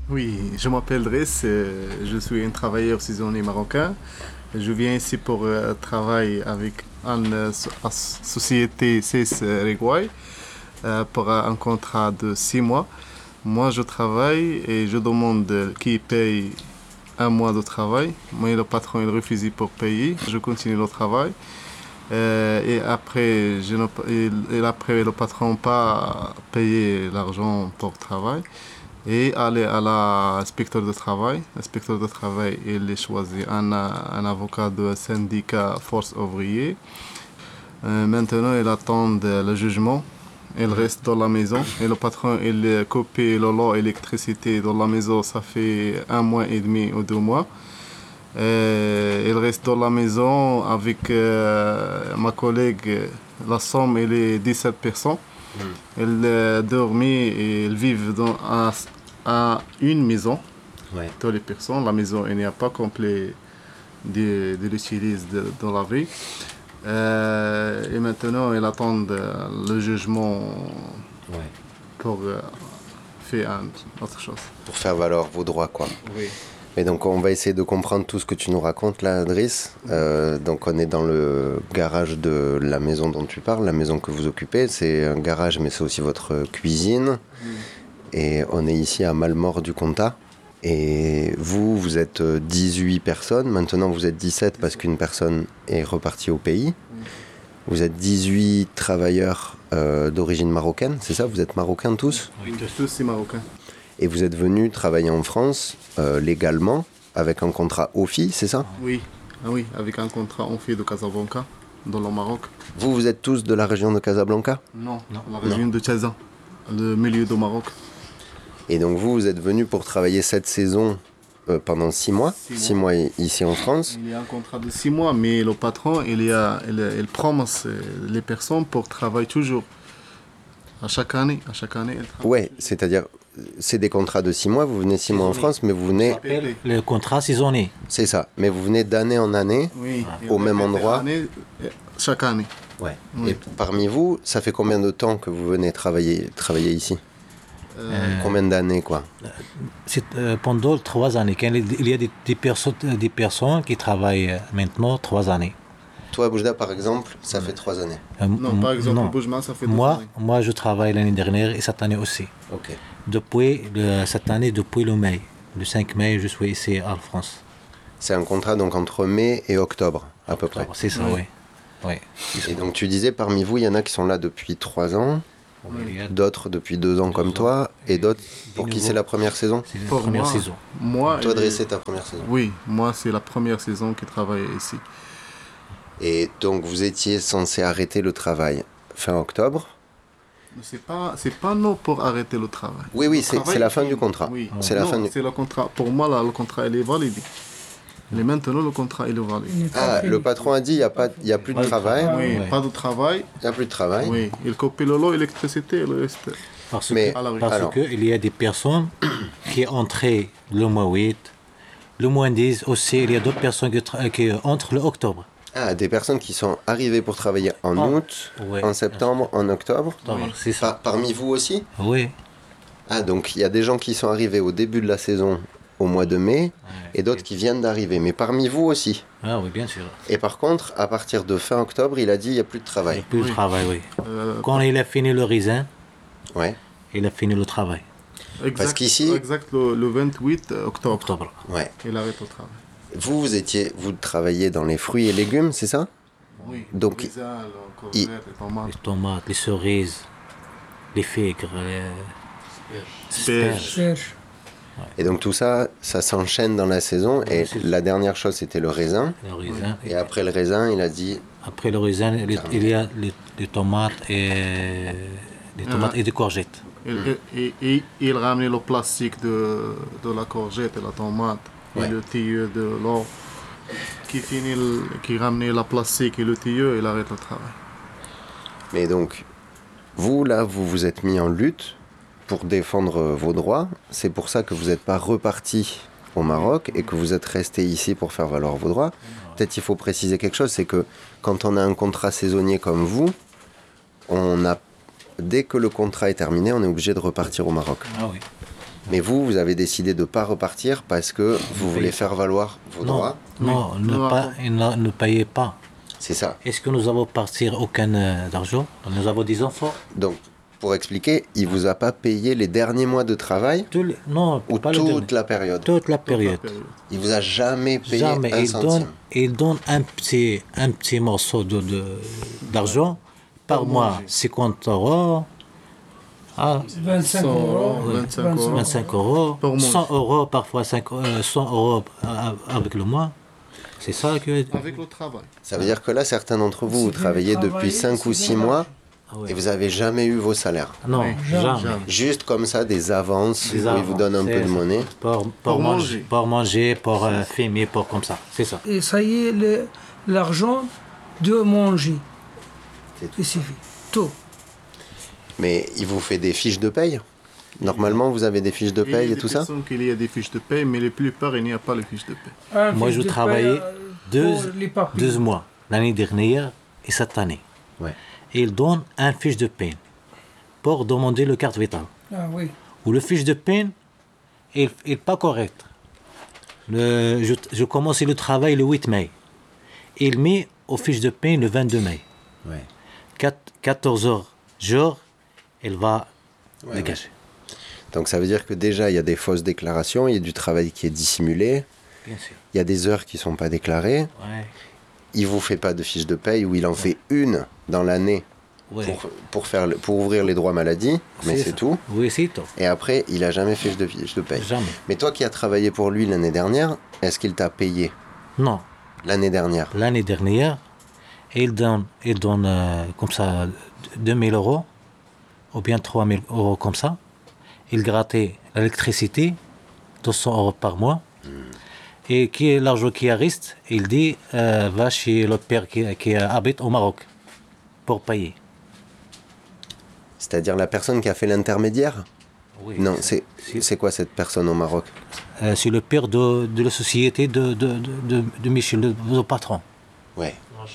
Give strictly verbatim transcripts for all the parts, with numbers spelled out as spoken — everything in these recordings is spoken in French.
Oui, je m'appelle Driss, euh, je suis un travailleur saisonnier marocain. Je viens ici pour euh, travailler avec une euh, so- as- société C I S Uruguay euh, pour un contrat de six mois. Moi, je travaille et je demande euh, qui paye un mois de travail. Mais le patron il refuse pour payer. Je continue le travail. Euh, et après, je ne- et, et après, le patron pas payer l'argent pour travail et aller à l'inspecteur de travail. L'inspecteur de travail, il choisit un, un avocat de syndicat force ouvrier. Euh, maintenant, il attend le jugement. Il reste dans la maison et le patron, il copie le lot électricité dans la maison, ça fait un mois et demi ou deux mois. Euh, il reste dans la maison avec euh, ma collègue. La somme, elle est dix-sept personnes. Mm. Elle euh, dorment et ils vivent dans, à, à une maison. Ouais. Toutes les personnes. La maison, il n'y a pas complet de, de l'utiliser dans la vie. Euh, et maintenant, ils attendent le jugement ouais. pour euh, faire un, autre chose. Pour faire valoir vos droits, quoi. Oui. Et donc on va essayer de comprendre tout ce que tu nous racontes là, Driss. Euh, donc on est dans le garage de la maison dont tu parles, la maison que vous occupez. C'est un garage, mais c'est aussi votre cuisine. Mm. Et on est ici à Malmort du Comtat. Et vous, vous êtes dix-huit personnes. Maintenant, vous êtes dix-sept parce qu'une personne est repartie au pays. Vous êtes dix-huit travailleurs euh, d'origine marocaine, c'est ça? Vous êtes marocains tous? Oui, tous c'est marocains. Et vous êtes venus travailler en France euh, légalement avec un contrat O F I, c'est ça? Oui, ah oui, avec un contrat O F I de Casablanca, dans le Maroc. Vous, vous êtes tous de la région de Casablanca? Non, non. La région non. de Tchazan, le milieu du Maroc. Et donc vous, vous êtes venus pour travailler cette saison euh, pendant six mois, six, six mois. mois ici en France. Il y a un contrat de six mois, mais le patron, il, y a, il, il promet les personnes pour travailler toujours. À chaque année, à chaque année. Ouais, c'est-à-dire, c'est des contrats de six mois, vous venez six mois en France, mais vous venez... Le contrat saisonnier. C'est ça, mais vous venez d'année en année, oui. au même endroit. Année, chaque année. Ouais. Oui. Et parmi vous, ça fait combien de temps que vous venez travailler, travailler ici? Euh, Combien d'années, quoi? C'est euh, pendant trois années. Il y a des, des, perso- des personnes qui travaillent maintenant trois années. Toi, Boujda, par exemple, ça fait trois années. Euh, non, par exemple, Boujma, ça fait deux moi, années. Moi, je travaille l'année dernière et cette année aussi. Ok. Depuis le, cette année, depuis le mai. Le cinq mai, je suis ici en France. C'est un contrat donc entre mai et octobre, à octobre, peu près. C'est ça, oui. oui. oui. Et donc, tu disais, parmi vous, il y en a qui sont là depuis trois ans. Oui. D'autres depuis deux ans deux comme ans. Toi, et d'autres pour qui nouveaux. C'est la première saison? C'est la pour première moi, saison. Moi, toi, dresser ta première saison? Oui, moi, c'est la première saison que je travaille ici. Et donc, vous étiez censé arrêter le travail fin octobre? C'est pas, c'est pas non pour arrêter le travail. Oui, oui, le c'est, travail, c'est la fin du contrat. Oui. C'est non, la fin du... c'est le contrat. Pour moi, là, le contrat, il est validé. Mais maintenant, le contrat, il est validé. Ah, le patron a dit, il n'y a, pas, y a plus de travail. Oui, ouais. Pas de travail. Il n'y a plus de travail. Oui, il copie le lot, l'électricité, le reste. Parce Mais, que, parce que il y a des personnes qui entraient le mois huit, le mois dix aussi, il y a d'autres personnes qui, tra- qui entrent le octobre. Ah, des personnes qui sont arrivées pour travailler en ah, août, ouais, en septembre, en octobre. octobre oui. C'est ça. Par, parmi vous aussi? Oui. Ah, donc il y a des gens qui sont arrivés au début de la saison, au mois de mai, ouais, et d'autres qui viennent d'arriver. Mais parmi vous aussi? Ah oui, bien sûr. Et par contre, à partir de fin octobre, il a dit il n'y a plus de travail. Il n'y a plus oui. de travail, oui. Euh, Quand il a fini le raisin, ouais. il a fini le travail. Exact, Parce qu'ici... Exact, le, le vingt-huit octobre. octobre. Ouais. Il arrête le travail. Vous, vous étiez, vous travaillez dans les fruits et légumes, c'est ça? Oui. Donc, les, raisin, le il... les tomates. Les tomates, les cerises, les figues, les asperges. Et donc tout ça, ça s'enchaîne dans la saison. Et c'est la dernière chose, c'était le raisin. Le raisin. Et après le raisin, il a dit... Après le raisin, il, il y a les, les tomates et les tomates ah. et des courgettes. Et, et, et, et il ramenait le plastique de, de la courgette et la tomate. Ouais. Et le tuyau de l'eau. Qui finit, le, qui ramenait la plastique et le tuyau, il arrête le travail. Mais donc, vous, là, vous vous êtes mis en lutte pour défendre vos droits. C'est pour ça que vous n'êtes pas reparti au Maroc et que vous êtes resté ici pour faire valoir vos droits. Peut-être il faut préciser quelque chose, c'est que quand on a un contrat saisonnier comme vous, on a, dès que le contrat est terminé, on est obligé de repartir au Maroc. Ah oui. Mais vous, vous avez décidé de ne pas repartir parce que vous voulez faire valoir vos Non, droits. non, ne, Non, pas, attends. ne, ne payez pas. C'est ça. Est-ce que nous avons partir aucun euh, d'argent? Nous avons des enfants. Donc, pour expliquer, il vous a pas payé les derniers mois de travail Tous les- non, ou pas le toute dernier. la période. Toute la Toute la période. période. Il vous a jamais payé Jamais. un Il centime. donne, il donne un petit, un petit morceau de, de- d'argent par Pour mois, manger. cinquante euros, ah, vingt-cinq cent euros. vingt-cinq euros. vingt-cinq euros, Pour manger. cent euros, parfois cinq, euh, cent euros euh, avec le mois. C'est ça que. Avec le travail. Ça veut dire que là, certains d'entre vous, vous C'est travaillez bien depuis travaillé, cinq ou c'est six bien mois Ah ouais. et vous avez jamais eu vos salaires. Non, Oui, jamais. jamais. Juste comme ça, des avances Des où ils vous donnent un avances, peu de c'est ça. monnaie. Pour, pour, Pour manger, manger. pour manger, pour euh, fumer, pour comme ça. C'est ça. Et ça y est, le- l'argent de manger. C'est tout. Il suffit. Tout. Mais il vous fait des fiches de paye. Normalement, vous avez des fiches de Il y a paye et des tout ça. personnes qu'il y a des fiches de paie, mais la plupart, il n'y a pas les fiches de paie. Un Moi, fiche je de paie, travaillais euh, deux, pour les papiers. deux mois, l'année dernière et cette année. Ouais. Et il donne un fiche de peine pour demander le carte vitale. Ah oui. Ou le fiche de peine n'est pas correct. Le- je, je commençais le travail le huit mai. Il met au fiche de peine le vingt-deux mai. Ouais. Quat- quatorze heures jour, il va Ouais, dégager. Donc ça veut dire que déjà, il y a des fausses déclarations, il y a du travail qui est dissimulé, Bien sûr. il y a des heures qui ne sont pas déclarées, Ouais. il vous fait pas de fiche de paye ou il en fait une dans l'année Ouais. pour, pour, faire, le- pour ouvrir les droits maladie, mais c'est ça. tout. Oui, c'est tout. Et après, il a jamais fait de fiche de paye. Jamais. Mais toi qui as travaillé pour lui l'année dernière, est-ce qu'il t'a payé Non. l'année dernière? L'année dernière, il donne, il donne euh, comme ça deux mille euros ou bien trois mille euros comme ça. Il grattait l'électricité, deux cents euros par mois. Et qui est l'argent qui reste, il dit euh, va chez le père qui, qui habite au Maroc pour payer. C'est-à-dire la personne qui a fait l'intermédiaire? Oui. Non, c'est C'est- c'est quoi cette personne au Maroc? Euh, c'est le père de, de la société de, de, de, de, de Michel, le, le patron. Ouais.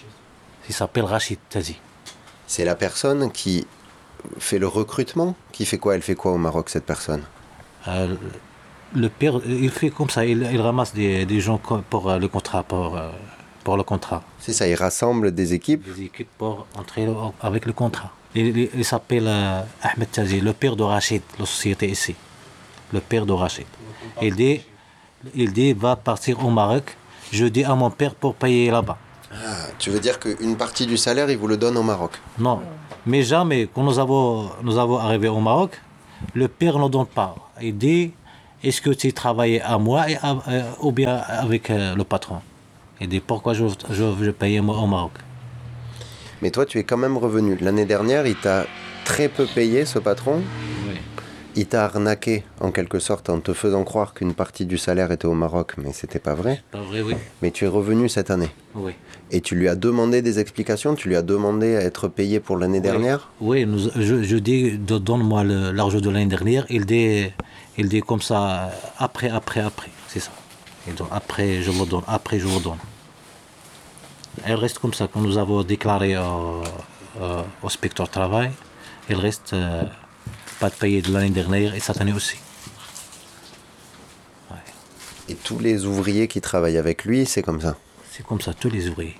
Il s'appelle Rachid Tazi. C'est la personne qui fait le recrutement? Qui fait quoi? Elle fait quoi au Maroc, cette personne? Euh, le père, il fait comme ça, il, il ramasse des, des gens co- pour euh, le contrat, pour, euh, pour le contrat. C'est ça, il rassemble des équipes. Des équipes pour entrer au- avec le contrat. Il, il- il s'appelle euh, Ahmed Tazi, le père de Rachid, la société ici. Le père de Rachid. Il dit, il dit, va partir au Maroc. Je dis à mon père pour payer là-bas. Ah, tu veux dire qu'une partie du salaire, il vous le donne au Maroc? Non, mais jamais, quand nous avons, nous avons arrivé au Maroc, le père ne donne pas. Il dit, est-ce que tu travailles à moi et à- euh, ou bien avec euh, le patron? Il dit, pourquoi je, je veux payer moi au Maroc? Mais toi, tu es quand même revenu. L'année dernière, il t'a très peu payé, ce patron. Oui. Il t'a arnaqué, en quelque sorte, en te faisant croire qu'une partie du salaire était au Maroc, mais c'était pas vrai. Pas vrai, oui. Mais tu es revenu cette année. Oui. Et tu lui as demandé des explications? Tu lui as demandé à être payé pour l'année dernière? Oui, nous- je, je dis, de- donne-moi le- l'argent de l'année dernière. Il dit, il dit comme ça, après, après, après. C'est ça. Il dit, après, je vous donne, après, je vous donne. Elle reste comme ça. Quand nous avons déclaré au, au, au inspecteur du travail, il reste euh, pas de payer de l'année dernière et cette année aussi. Ouais. Et tous les ouvriers qui travaillent avec lui, c'est comme ça. C'est comme ça, tous les ouvriers.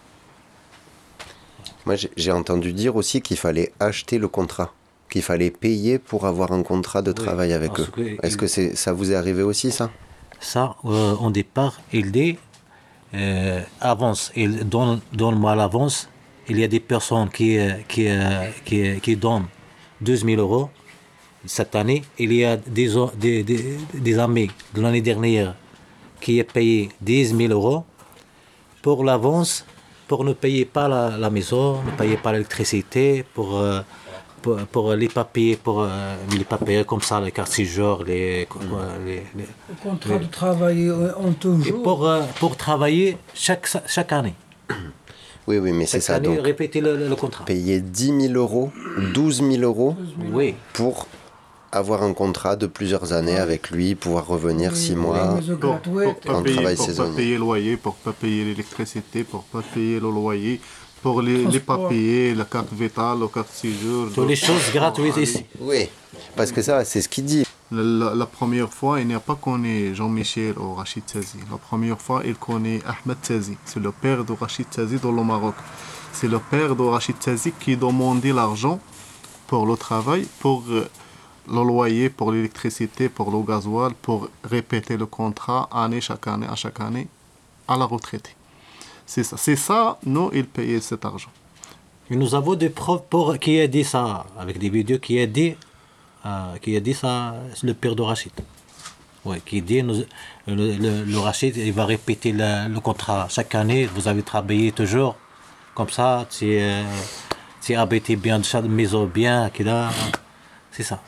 Moi, j'ai- j'ai entendu dire aussi qu'il fallait acheter le contrat, qu'il fallait payer pour avoir un contrat de Oui, travail avec parce eux. que Est-ce il- que c'est, ça vous est arrivé aussi, ça? Ça, euh, au départ, il dit euh, avance, il donne, donne-moi l'avance. Il y a des personnes qui, euh, qui, euh, qui, qui donnent douze mille euros cette année. Il y a des, o- des, des, des amis de l'année dernière qui ont payé dix mille euros pour l'avance, pour ne payer pas la, la maison, ne payer pas l'électricité, pour, euh, pour, pour les papiers, pour euh, les papiers comme ça, les cartes séjour, les, les, les- Le contrat de travail euh, en et toujours. pour, euh, pour travailler chaque, chaque année. Oui, oui, mais c'est Chaque ça. année, Donc, répéter le, le- le contrat. payer dix mille euros, douze mille euros Oui, pour avoir un contrat de plusieurs années avec lui, pouvoir revenir six mois. Les Pour, graduates. pour pas En payer, travail pour pas saisonnier. payer le loyer, pour pas payer l'électricité, pour pas payer le loyer, pour les, les Transport. papiers, la carte vitale, la carte séjour. toutes les choses gratuites ici. Oui, parce que ça, c'est ce qu'il dit. La, la première fois, il n'y a pas connu Jean-Michel ou Rachid Tazi. La première fois, il connaît Ahmed Tazi. C'est le père de Rachid Tazi dans le Maroc. C'est le père de Rachid Tazi qui demandait l'argent pour le travail, pour euh, le loyer, pour l'électricité, pour le gasoil, pour répéter le contrat année chaque année, à chaque année, à la retraite. C'est ça. C'est ça, nous, il payait cet argent. Et nous avons des preuves pour qui a dit ça, avec des vidéos qui a dit, euh, qui a dit ça, c'est le père de Rachid. Oui, qui dit, nous, le, le, le Rachid, il va répéter le, le contrat chaque année, vous avez travaillé toujours, comme ça, tu euh, tu habité bien de chaque maison bien, qu'il a, c'est ça.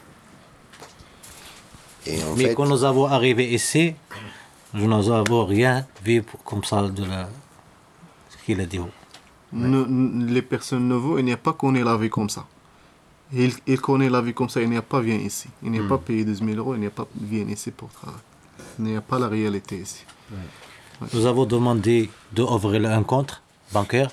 Et en Mais fait, quand nous avons arrivé ici, nous n'avons rien vu comme ça de la, ce qu'il a dit. Ne- ne- les personnes nouveaux, il n'y a pas connu la vie comme ça. Il, il connaît la vie comme ça, il n'y a pas vient ici. Il n'y a pas payé douze mille euros, il n'y a pas vient ici pour travailler. Il n'y a pas la réalité ici. Nous avons demandé d'ouvrir un compte bancaire,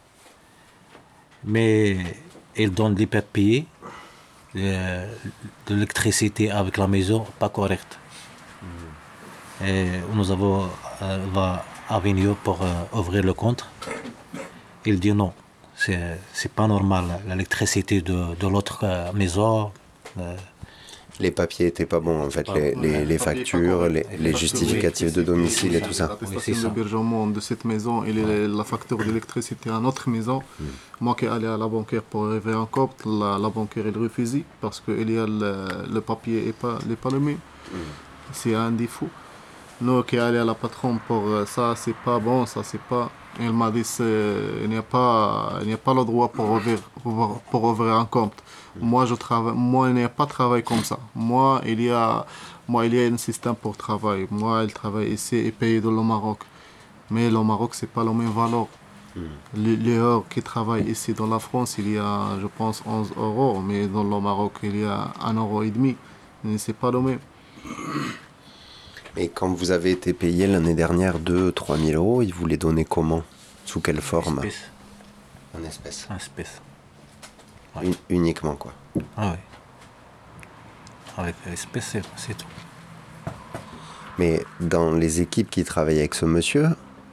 mais ils donnent des papiers de, de l'électricité avec la maison pas correcte. Et nous avons euh, va à venir pour euh, ouvrir le compte. Il dit non, c'est c'est pas normal. L'électricité de, de l'autre euh, maison. euh, les papiers étaient pas bons, en fait, les, les, les factures, les, les justificatifs de domicile et tout ça. L'attestation Oui, c'est ça. d'hébergement de cette maison et les- la facture d'électricité à notre maison. Moi qui allais à la banquière pour arriver en copte, la, la banquière elle refusait parce que il y a le, le papier n'est pas, n'est pas le même. C'est un défaut. Nous qui allons à la patronne pour euh, ça, c'est pas bon, ça c'est pas. Elle m'a dit c'est- il n'y a pas, il n'y a pas le droit pour ouvrir, pour, pour ouvrir un compte. Moi je travaille, moi il n'y a pas de travail comme ça. Moi il y a, moi il y a un système pour travailler. Moi il travaille ici et payé dans le Maroc. Mais le Maroc c'est pas la même valeur. Les, les heures qui travaillent ici dans la France, il y a, je pense, onze euros, mais dans le Maroc, il y a un euro et demi. Mais c'est pas le même. Et quand vous avez été payé l'année dernière deux trois mille euros, ils vous les donnaient comment? Sous quelle forme? espèce, En espèces. espèce. Un- uniquement, quoi. Ah oui. Avec espèce, c'est, c'est tout. Mais dans les équipes qui travaillent avec ce monsieur,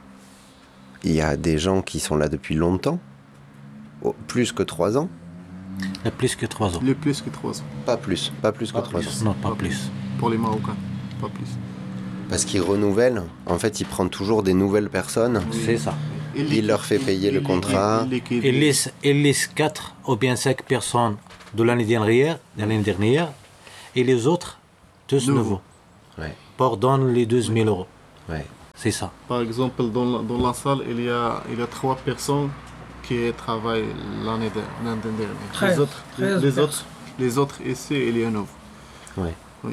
il y a des gens qui sont là depuis longtemps, oh, plus que trois ans, Il y a plus que trois ans. Le plus que trois ans. pas plus, pas plus que trois ans. Non, pas plus. Pour les Marocains, pas plus. Parce qu'ils renouvellent, en fait, ils prennent toujours des nouvelles personnes. C'est ça. Il leur fait payer le contrat. Il laisse, il laisse quatre ou bien cinq personnes de l'année dernière, de l'année dernière, et les autres, tous Nouveaux. nouveaux, Ouais, pour donner les douze mille euros. ouais. C'est ça. Par exemple, dans la, dans la salle, il y, a, il y a trois personnes qui travaillent l'année de- l'année dernière. Treize. Les autres, Treize les, autres, les autres ici, il y a neuf. Ouais. Oui.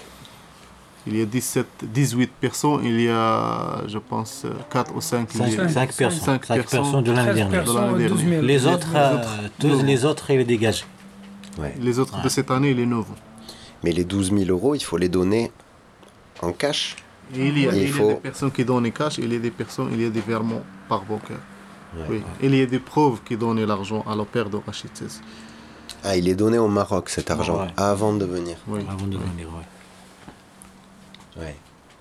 Il y a dix-sept, dix-huit personnes, il y a, je pense, quatre ou cinq. Cinq, les- cinq cinq- personnes. cinq Cinq personnes. personnes de l'année treize dernière. De l'année personnes, douze dernière. mille. Les autres, les euh, autres, tous nouveaux. les autres, il est dégagé. Ouais. Les autres de cette année, il est nouveau. Mais les douze mille euros, il faut les donner en cash. Et il y a, Il il y a faut- des personnes qui donnent cash, il y a des personnes, il y a des virements par bancaire. Ouais. Oui. Il y a des preuves qui donnent l'argent à le père de Rachid Tazi. Ah, il est donné au Maroc, cet argent, Ouais. avant de venir. Oui. Avant de venir, ouais. Ouais.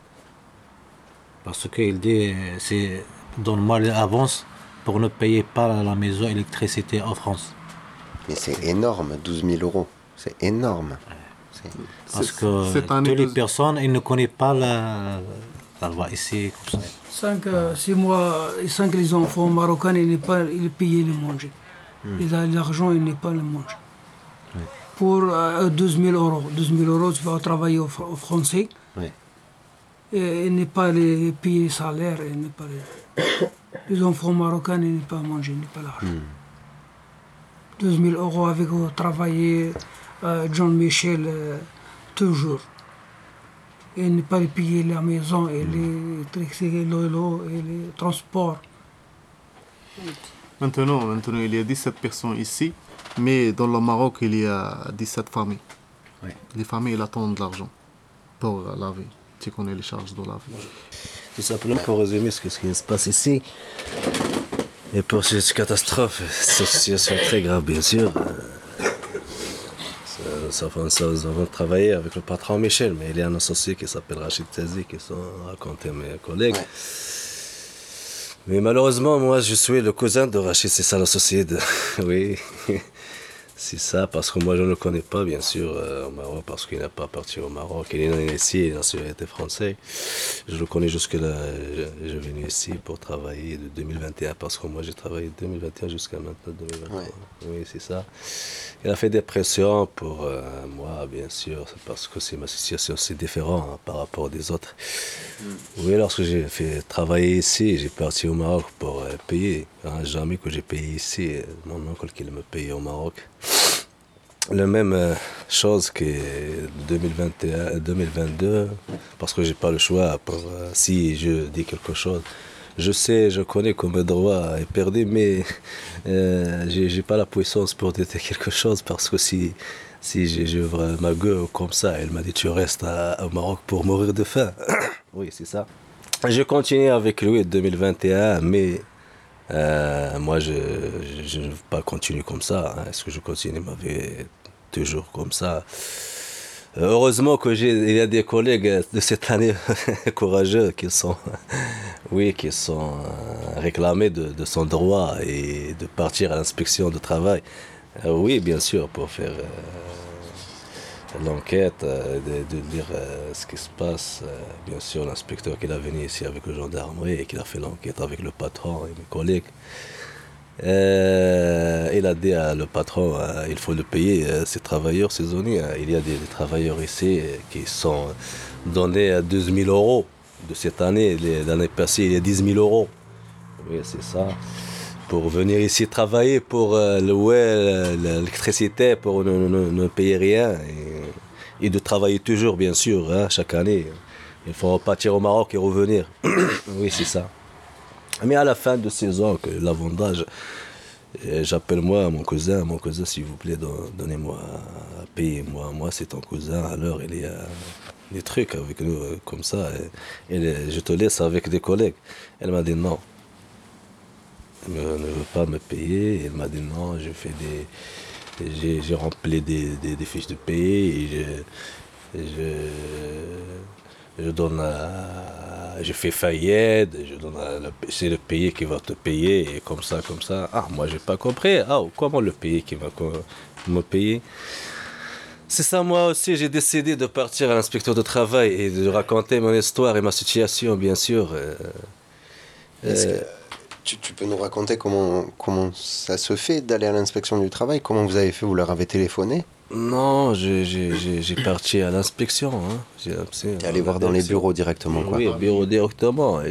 Parce qu'il dit, euh, c'est donne-moi l'avance pour ne payer pas la maison électricité en France. Mais c'est énorme, douze mille euros. C'est énorme. C'est- Parce C'est- que cette année, toutes les douze- personnes, ils ne connaissent pas la, la loi ici, comme ça. Cinq, euh, six mois, et cinq les enfants marocains, ils n'est pas ils payent le manger. Il a l'argent, il n'est pas le manger. Pour euh, douze mille euros. douze mille euros, tu vas travailler au, Fr- au français. Ouais. Et il n'est pas les payer les salaires, il n'est pas les, les enfants marocains, il n'est pas à manger, il n'est pas l'argent. douze mille euros avec euh, travailler euh, John Michel euh, toujours. Et il n'est pas les payer la maison et l'électricité, l'eau et les transports. Maintenant, maintenant, il y a dix-sept personnes ici, mais dans le Maroc, il y a dix-sept familles. Ouais. Les familles, elles attendent de l'argent pour euh, la vie. Tu connais les charges de la vie. Tout simplement pour résumer ce, que- ce qui se passe ici. Et pour cette catastrophe, cette situation très grave, bien sûr. euh, ça- ça, ça, nous avons travaillé avec le patron Michel, mais il y a un associé qui s'appelle Rachid Tazi, qui sont racontés mes collègues. Ouais. Mais malheureusement, moi, je suis le cousin de Rachid, c'est ça l'associé de... oui, c'est ça, parce que moi, je ne le connais pas, bien sûr, euh, au Maroc, parce qu'il n'est pas parti au Maroc. Il est né ici, il a nationalité française. Je le connais jusque-là, je, je suis venu ici pour travailler de deux mille vingt et un, parce que moi, j'ai travaillé de deux mille vingt et un jusqu'à maintenant, deux mille vingt-trois. Ouais. Oui, c'est ça. Il a fait des pressions pour euh, moi, bien sûr, c'est parce que c'est ma situation, c'est différent hein, par rapport aux autres. Mm. Oui, lorsque j'ai fait travailler ici, j'ai parti au Maroc pour euh, payer. Hein, jamais que j'ai payé ici, mon oncle qui me payait au Maroc. La même euh, chose que deux mille vingt et un, deux mille vingt-deux, parce que j'ai pas le choix. Pour, euh, si je dis quelque chose, je sais, je connais que mes droits est perdu, mais euh, j'ai, j'ai pas la puissance pour dire quelque chose parce que si si j'ouvre ma gueule comme ça, elle m'a dit tu restes à, au Maroc pour mourir de faim. Oui, c'est ça. Je continue avec lui en deux mille vingt et un, mais Euh, moi, je, je, je ne veux pas continuer comme ça. Hein. Est-ce que je continue ma vie toujours comme ça? Heureusement que j'ai, il y a des collègues de cette année courageux qui sont, oui, qui sont réclamés de, de son droit et de partir à l'inspection de travail. Euh, oui, bien sûr, pour faire euh, l'enquête, euh, de, de dire euh, ce qui se passe. Euh, bien sûr, l'inspecteur qui est venu ici avec le gendarmerie et qui a fait l'enquête avec le patron et mes collègues. Euh, il a dit à le patron, euh, il faut le payer, euh, ces travailleurs saisonniers. Hein. Il y a des, des travailleurs ici euh, qui sont donnés à douze mille euros de cette année. L'année passée, il y a dix mille euros. Oui, c'est ça. Pour venir ici travailler, pour euh, louer l'électricité, pour ne, ne, ne payer rien. Et, et de travailler toujours, bien sûr, hein, chaque année. Il faut partir au Maroc et revenir. Oui, c'est ça. Mais à la fin de saison, que la vendage, j'appelle moi mon cousin, mon cousin, s'il vous plaît, donnez-moi, payez-moi. Moi, c'est ton cousin, alors il y a des trucs avec nous comme ça. Et, et je te laisse avec des collègues. Elle m'a dit non. Elle ne veut pas me payer. Elle m'a dit non, je fais des, j'ai, j'ai rempli des, des, des fiches de paye et je, je, je donne, à, je fais faillite, je donne à, c'est le pays qui va te payer et comme ça, comme ça. Ah, moi j'ai pas compris. Ah, comment le pays qui va me payer? C'est ça, moi aussi j'ai décidé de partir à l'inspecteur de travail et de raconter mon histoire et ma situation, bien sûr. Euh, Est-ce que tu, tu peux nous raconter comment, comment ça se fait d'aller à l'inspection du travail? Comment vous avez fait? Vous leur avez téléphoné? Non, j'ai, j'ai, j'ai, j'ai parti à l'inspection. Hein. J'ai, T'es allé voir dans les bureaux directement, quoi. Oui, au bureau directement.